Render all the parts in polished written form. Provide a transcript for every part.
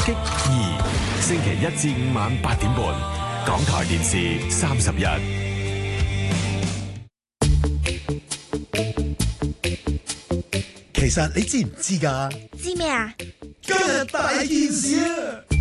擊2，星期1至5晚8點半，港台電視31。 其實你知唔知㗎？ 知咩啊？ 今日大件事啊！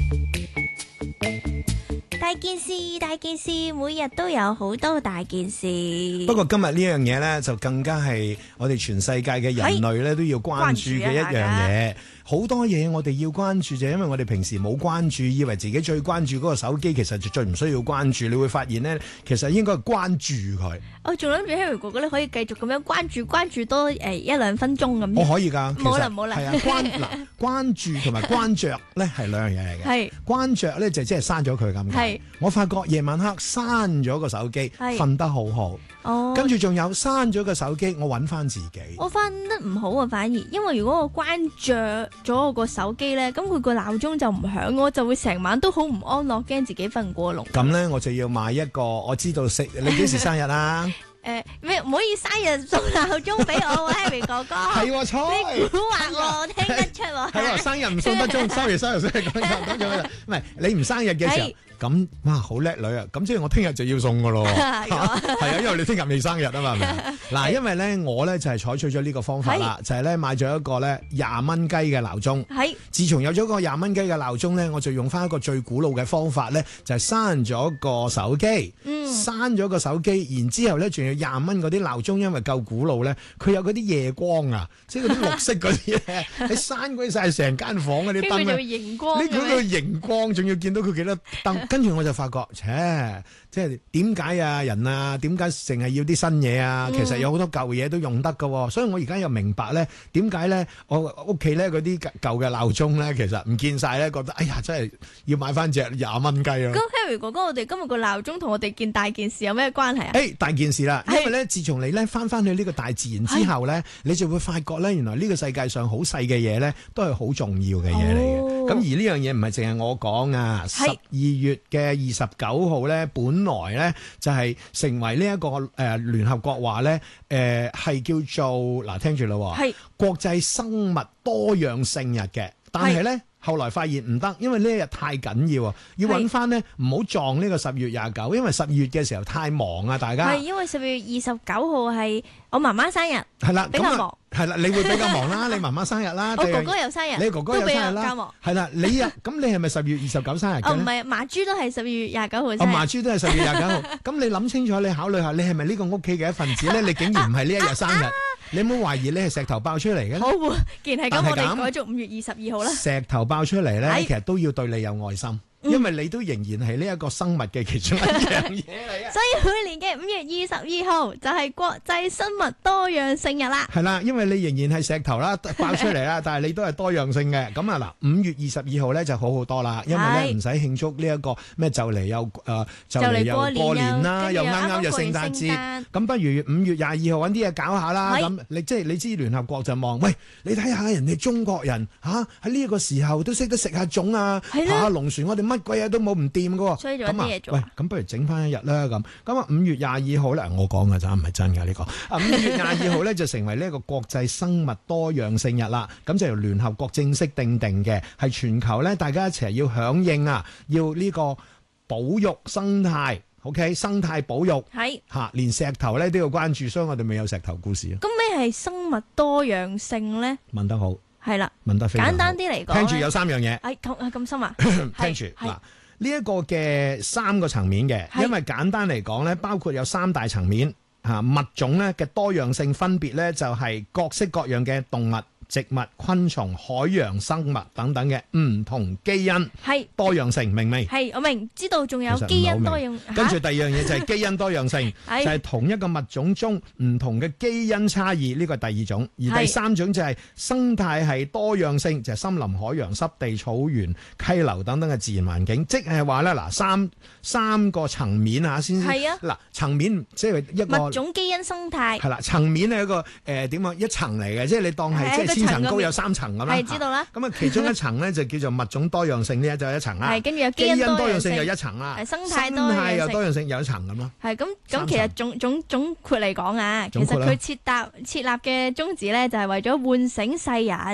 大件事，每日都有好多大件事。 不過今日呢樣嘢呢，就更加係我哋全世界嘅人類呢都要關注嘅一樣嘢。好多嘢我哋要關注，就因為我哋平時冇關注，以為自己最關注嗰個手機，其實就最唔需要關注。你會發現呢，其實應該關注佢。 我仲諗住 Harry 哥哥你可以繼續咁樣關注多1-2分鐘咁。 我可以㗎。 冇啦。 係啊，關注同埋關着呢係兩樣嘢嚟嘅。係關着呢就即係刪咗佢咁解。我發覺夜晚黑刪咗個手機，瞓得好好。哦，跟住仲有刪咗個手機，我揾翻自己。我瞓得唔好啊，反而因為如果我關着咗我個手機咧，咁佢個鬧鐘就唔響，我就會成晚都好唔安樂，驚自己瞓唔過籠。 咁咧，我就要買一個，我知道你幾時生日啊？ 咩唔可以生日送鬧鐘俾我，Harry 哥哥。 係喎，錯。 你估話我聽得出喎。 係喎，生日唔送得鐘，sorry，講咗唔係你唔生日嘅時候。咁哇，好叻女啊！咁即係我聽日就要送噶咯，係啊，因為你聽日未生日啊嘛，係咪？嗱，因為咧我咧就係採取咗呢個方法啦，就係咧買咗一個咧20蚊雞嘅鬧鐘。係，自從有咗個20蚊雞嘅鬧鐘咧，我就用翻一個最古老嘅方法咧，就係刪咗個手機，刪咗個手機，然之後咧仲要20蚊嗰啲鬧鐘，因為夠古老咧，佢有嗰啲夜光啊，即係嗰啲綠色嗰啲咧，你閂鬼晒成間房嗰啲燈咧， 熒光， 你估佢熒光，仲要見到佢幾多燈。跟住我就發覺，即係點解啊人啊，點解淨係要啲新嘢啊？其實有好多舊嘢都用得㗎，所以我而家又明白咧，點解咧我屋企咧嗰啲舊嘅鬧鐘咧，其實唔見晒咧，覺得哎呀，真係要買翻隻20蚊雞咯。咁 Harry 哥哥，我哋今日個鬧鐘同我哋件大件事有咩關係啊？ 大件事啦，因為咧，自從你咧翻去呢個大自然之後咧，你就會發覺咧，原來呢個世界上好細嘅嘢咧，都係好重要嘅嘢嚟嘅。咁而呢樣嘢唔係淨係我講啊，12月嘅29號咧，本來咧就係成為呢一個聯合國話咧係叫做嗱，聽住咯，係國際生物多樣性日嘅，但係咧後來發現唔得，因為呢一日太緊要啊，要揾翻呢唔好撞呢個10月29，因為12月嘅時候太忙啊，大家係因為10月29號係我媽媽生日，係啦，比較忙。係啦，你會比較忙啦，你媽媽生日啦， 我哥哥有生日， 你哥哥有生日啦，係啦，你咁你係咪10月29生日嘅？ 唔係，麻豬都係10月29號生日。 麻豬都係10月29號。咁你諗清楚，你考慮下，你係咪呢個屋企嘅一份子咧？你竟然唔係呢一日生日，你唔好懷疑你係石頭爆出嚟嘅。好， 既然係咁，我哋改做5月22號啦。石頭爆出嚟咧，其實都要對你有愛心。因為你都仍然係呢一個生物嘅其中一樣嘢嚟啊， 所以每年嘅5月22號就係國際生物多樣性日啦。係啦， 因為你仍然係石頭啦，爆出嚟啦，但係你都係多樣性嘅。咁啊嗱，5月22號咧就好好多啦，因為咧唔使慶祝呢一個咩就嚟又過年啦，又啱啱又聖誕節。咁不如5月22號揾啲嘢搞下啦。咁你知聯合國就望，喂，你睇下人哋中國人喺呢一個時候都識得食下粽啊，爬下龍船，我哋乜鬼嘢都冇唔掂噶， 所以做啲嘢做。 喂，咁不如整翻一日啦咁。咁啊5月22號咧，我講噶咋，唔係真噶呢個。5月22號咧就成為呢一個國際生物多樣性日啦。咁就由聯合國正式定嘅，係全球咧大家一齊要響應啊，要呢個保育生態。OK， 生態保育係吓，連石頭咧都要關注，所以我哋咪有石頭故事。 咁咩係生物多樣性咧？問得好。係啦，問得非常好。簡單啲嚟講，聽住有3樣嘢。 咁深啊？ 聽住嗱，呢一個嘅3個層面嘅，因為簡單嚟講咧，包括有3大層面吓，物種咧嘅多樣性分別咧就係各式各樣嘅動物、植物、昆蟲、海洋生物等等嘅唔同基因，係多樣性，明未？係，我明，知道仲有基因多樣。跟住第二樣嘢就係基因多樣性，就係同一個物種中唔同嘅基因差異，呢個係第2種。而第3種就係生態系多樣性，就係森林、海洋、濕地、草原、溪流等等嘅自然環境。即係話咧，嗱三個層面啊，先係啊。嗱，層面即係一個物種基因生態係啦，層面係一個點啊，一層嚟嘅，即係你當係即係千層高有3層咁啦。係知道啦。咁啊，其中一層咧就叫做物種多樣性，呢就係一層啦。係，跟住有基因多樣性又一層啦。係生態又多樣性又一層咁咯。係咁，其實總括嚟講啊，其實佢設立嘅宗旨咧就係為咗喚醒世人。